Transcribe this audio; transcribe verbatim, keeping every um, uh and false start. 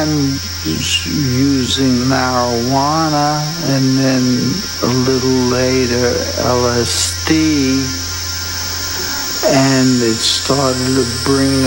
time using marijuana, and then a little later L S D, and it started to bring